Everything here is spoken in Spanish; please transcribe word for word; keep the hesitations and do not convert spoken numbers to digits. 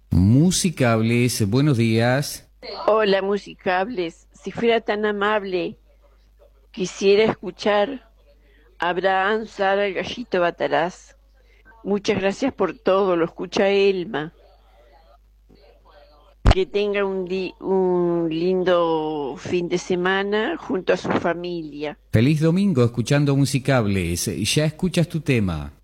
Musicables, buenos días. Hola, musicables. Si fuera tan amable, quisiera escuchar a Abraham Sara el Gallito Bataraz. Muchas gracias por todo, lo escucha Elma. Que tenga un, di- un lindo fin de semana junto a su familia. Feliz domingo escuchando Musicables. Ya escuchas tu tema.